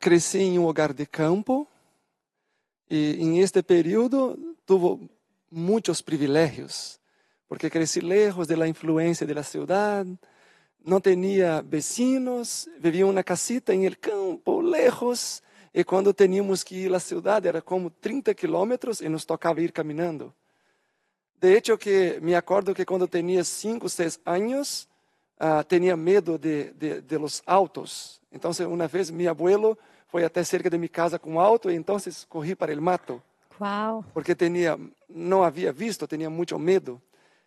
crecí en un hogar de campo y en este periodo tuve muchos privilegios, porque crecí lejos de la influencia de la ciudad, no tenía vecinos, vivía en una casita en el campo, lejos, y cuando teníamos que ir a la ciudad era como 30 kilómetros y nos tocaba ir caminando. De hecho, que me acuerdo que cuando tenía 5 o 6 años, tenía miedo de los autos. Entonces, una vez mi abuelo fue hasta cerca de mi casa con un auto y entonces corrí para el mato. Wow. Porque no había visto, tenía mucho miedo.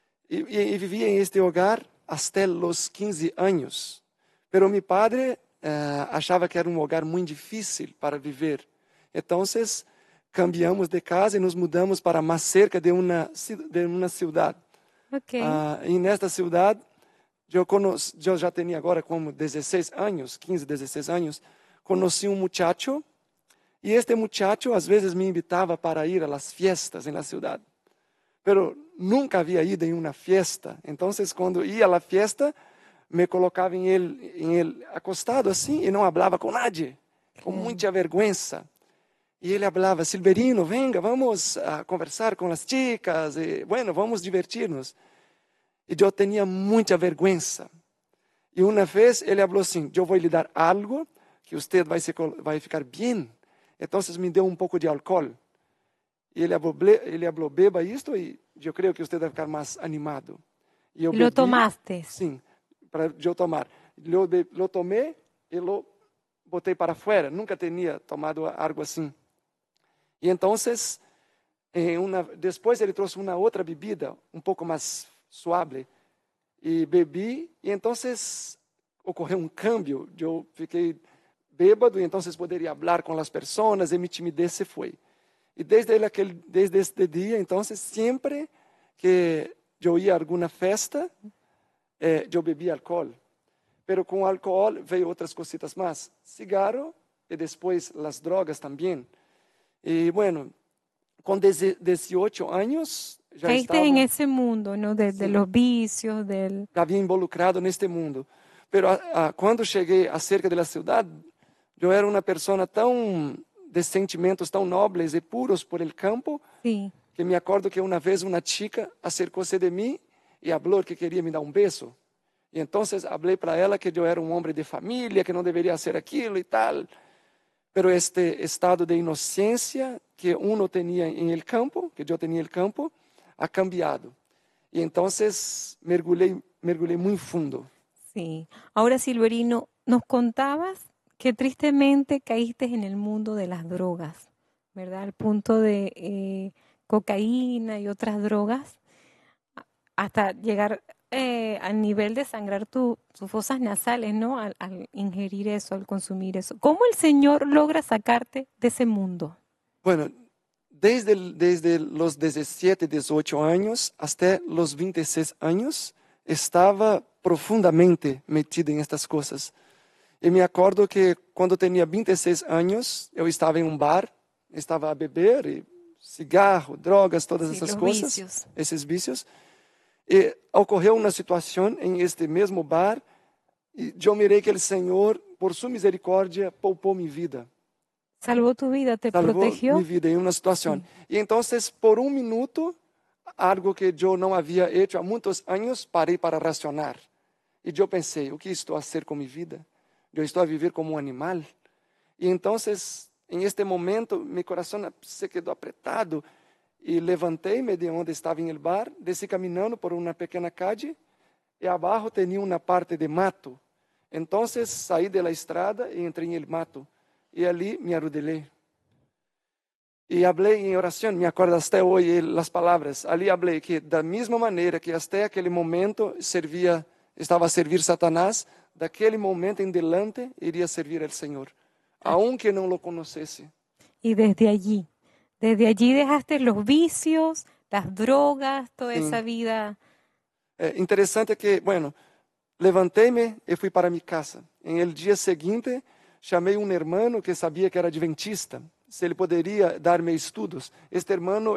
Y vivía en este hogar hasta los 15 años. Pero mi padre achava que era un hogar muy difícil para vivir. Entonces, cambiamos de casa y nos mudamos para más cerca de una ciudad. Okay. Y en esta ciudad, yo ya tenía ahora como 16 años, 15, 16 años, conocí un muchacho y este muchacho a veces me invitaba para ir a las fiestas en la ciudad. Pero nunca había ido en una fiesta. Entonces, cuando ia a la fiesta, me colocaba en él acostado así y no hablaba con nadie, con mucha vergüenza. Y él hablaba: Silverino, venga, vamos a conversar con las chicas, y, bueno, vamos a divertirnos. Y yo tenía mucha vergüenza. Y una vez él habló así: yo voy a le dar algo que usted va a ficar bien. Entonces me dio un poco de alcohol. Y él habló, beba esto y yo creo que usted va a ficar más animado. Y yo ¿Lo bebí, tomaste? sí, para yo tomar. Lo tomé y lo boté para afuera. Nunca tenía tomado algo así. Y entonces, después ele trouxe uma outra bebida, um pouco mais suave, e bebi, e então ocorreu um cambio. Eu fiquei bêbado, e então poderia falar com as pessoas, e minha timidez se foi. E desde este dia, então, sempre que eu ia a alguma festa, eu bebia álcool. Pero com álcool veio outras cositas mais, cigarro e depois as drogas também. Y bueno, con 18 años ya Caíste estaba, en ese mundo, ¿no? De sí, los vicios, del... había involucrado en este mundo. Pero cuando llegué a cerca de la ciudad, yo era una persona de sentimientos tan nobles y puros por el campo, Sí. que me acuerdo que una vez una chica acercóse de mí y habló que quería me dar un beso. Y entonces hablé para ella que yo era un hombre de familia, que no debería hacer aquilo y tal. Pero este estado de inocencia que uno tenía en el campo, que yo tenía en el campo, ha cambiado. Y entonces mergulhé muy fundo. Sí. Ahora, Silverino, nos contabas que tristemente caíste en el mundo de las drogas, ¿verdad? Al punto de cocaína y otras drogas, hasta llegar al nivel de sangrar tus fosas nasales, ¿no? Al ingerir eso, al consumir eso. ¿Cómo el Señor logra sacarte de ese mundo? Bueno, desde los 17, 18 años hasta los 26 años, estaba profundamente metido en estas cosas. Y me acuerdo que cuando tenía 26 años, yo estaba en un bar, estaba a beber, y cigarro, drogas, todas Sí, esas los cosas, vicios. esos vicios. Y ocurrió una situación en este mismo bar, y yo miré que el Señor, por su misericordia, poupó mi vida. Salvó tu vida, te Salvou protegió. minha vida em uma situação. Sí. E então, por um minuto, algo que eu não havia feito há muitos anos, parei para racionar. E eu pensei: o que estou a fazer com minha vida? Eu estou a viver como um animal? E então, em este momento, meu coração se quedou apertado e levantei-me de onde estava em el bar, desci caminhando por uma pequena calle e abaixo tinha uma parte de mato. Então, saí da estrada e entrei em el mato. E ali me arrodilhei. Y hablé en oración, me acuerdo hasta hoy las palabras. Allí hablé que de la misma manera que hasta aquel momento estaba a servir Satanás, de aquel momento en adelante iría a servir al Señor, aunque no lo conociese. Y desde allí dejaste los vicios, las drogas, toda Sí. esa vida. Interesante que, bueno, levantei-me e fui para mi casa. En el día siguiente, chamei um hermano que sabia que era adventista, se ele poderia dar-me estudos. Este hermano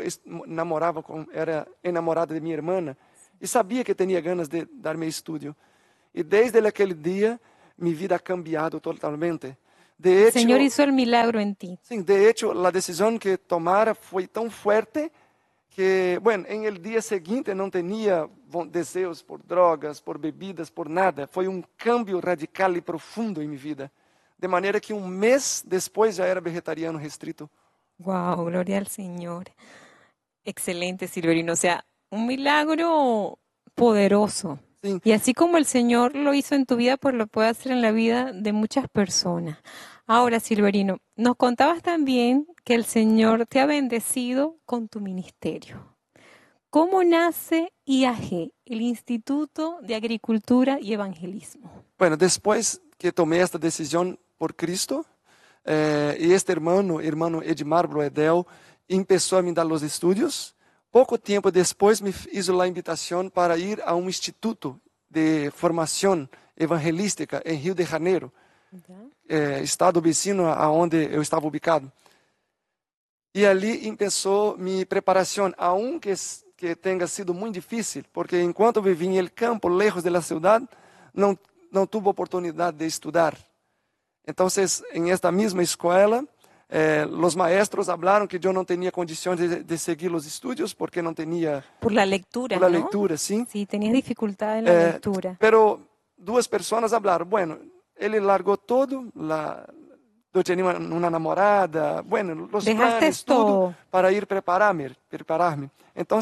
era enamorado de minha irmã e sabia que tinha ganas de dar-me estudo. E desde aquele dia, minha vida ha cambiado totalmente. De El hecho, Señor hizo el milagro en ti. sim, de hecho, la decisión que tomara foi tão fuerte que, bueno, en el día seguinte não tinha deseos por drogas, por bebidas, por nada. Foi um cambio radical e profundo em minha vida. De maneira que um mês depois já era vegetariano restrito. Wow, gloria al Señor. Excelente, Silverino. O sea, un milagro poderoso. Sim, Y así como el Señor lo hizo en tu vida, pues lo puede hacer en la vida de muchas personas. Ahora, Silverino, nos contabas también que el Señor te ha bendecido con tu ministerio. ¿Cómo nace IAG, el Instituto de Agricultura y Evangelismo? bueno, depois que tomei esta decisão por Cristo, e este hermano Edmar Broedel, começou a me dar os estudos. Pouco tempo depois me hizo a invitação para ir a um instituto de formação evangelística em Rio de Janeiro, estado vecino aonde eu estava ubicado. E ali começou minha preparação, aunque que tenha sido muito difícil, porque enquanto vivi em el campo, lejos de la ciudad, não tive oportunidade de estudar. Então, em esta mesma escola, os maestros falaram que eu não tinha condições de seguir os estudos, porque não tinha... Por la lectura, Por la ¿no? lectura, sim. Sí, tenías dificultad en la lectura. Pero duas pessoas falaram, bueno, ele largou todo, eu tinha uma namorada, bueno, os Dejaste planes, tudo, todo. para ir preparar-me. Então,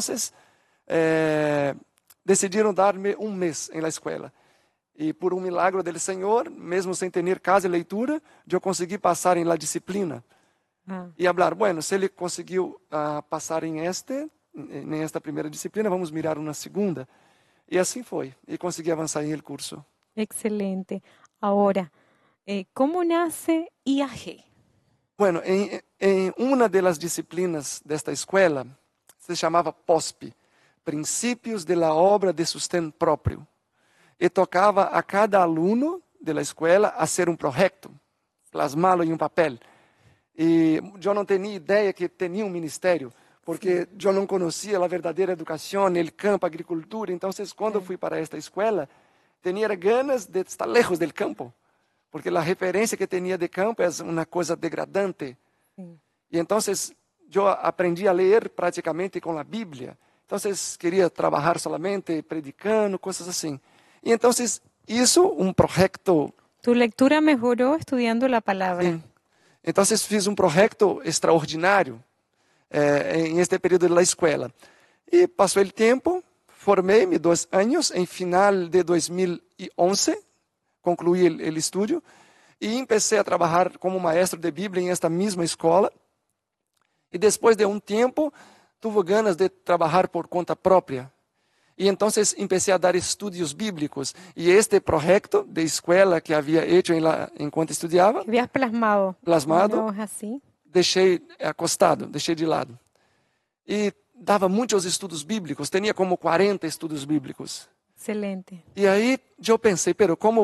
decidiram dar-me um mês em la escola. E por um milagre do Senhor, mesmo sem ter casa e leitura, eu consegui passar em la disciplina. E falar, bueno, se ele conseguiu passar em esta primeira disciplina, vamos mirar uma segunda. E assim foi. E consegui avançar em el curso. Excelente. Ahora, ¿cómo nace IAG? Bueno, em uma das disciplinas desta escola, se chamava POSP, Princípios de la Obra de Sustento Próprio. E tocava a cada aluno da escola a ser um projeto, plasmá-lo em um papel. E eu não tinha ideia que tinha um ministério, porque eu não conhecia a verdadeira educação, o campo, a agricultura. Então, quando eu fui para esta escola, tinha ganas de estar lejos do campo, porque a referência que tinha de campo é uma coisa degradante. E então, eu aprendi a ler praticamente com a Bíblia. Então, queria trabalhar solamente predicando, coisas assim. E então, isso um projeto... Tu lectura mejoró estudiando la palabra. Sim. Então, fiz um projeto extraordinário em este período da escola. E passou o tempo, formei-me 2 anos, em final de 2011, concluí o estudo, e comecei a trabalhar como maestro de Bíblia em esta mesma escola. E depois de um tempo, tive ganas de trabalhar por conta própria. E então comecei a dar estudos bíblicos. E este projeto de escola que havia feito enquanto estudava, Habías plasmado. plasmado, Así. deixei acostado, deixei de lado. E dava muitos estudos bíblicos, tinha como 40 estudos bíblicos. Excelente. E aí eu pensei, pero como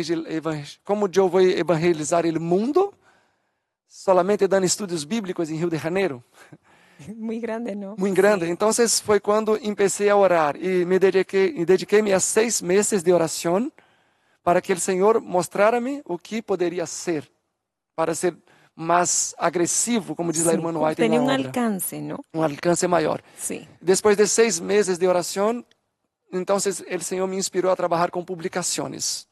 eu vou evangelizar o mundo solamente dando estudos bíblicos em Rio de Janeiro? Muy grande, ¿no? Muito grande. Então, foi quando comecei a orar e me dediquei a 6 meses de oração para que o Senhor mostrara-me o que poderia ser, para ser mais agressivo, como diz a irmã White Tenía na un obra. alcance, ¿no? Um alcance maior. Sí. Depois de 6 meses de oração, então o Senhor me inspirou a trabalhar com publicações.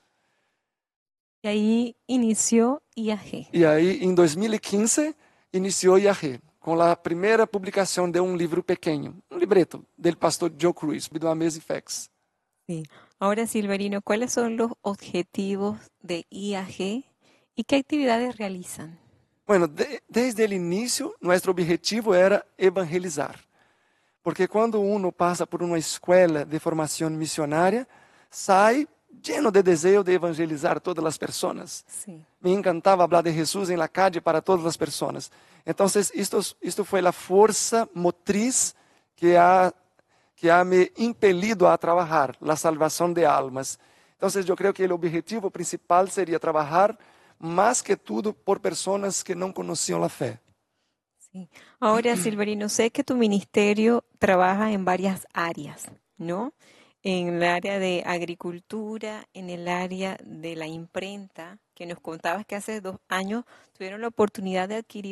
Y ahí inició IAG. E aí, em 2015, iniciou IAG, com a primeira publicação de um livro pequeno, um libreto, do pastor Joe Cruz, do Amazing Facts. Sí. Ahora, Silverino, ¿cuáles son los objetivos de IAG y qué actividades realizan? Bueno, desde o início, nosso objetivo era evangelizar. Porque quando uno passa por uma escola de formação missionária, sai lleno de desejo de evangelizar todas as pessoas. Sí. Me encantava falar de Jesus em la calle para todas as pessoas. Então, isto foi a força motriz que ha me impelido a trabalhar, a salvação de almas. Então, eu creio que o objetivo principal seria trabalhar mais que tudo por pessoas que não conheciam a fé. Sí. Ahora, Silverino, sé que tu ministerio trabaja en varias áreas, ¿no? en el área de agricultura, en el área de la imprenta, que nos contabas que hace 2 años tuvieron la oportunidad de adquirir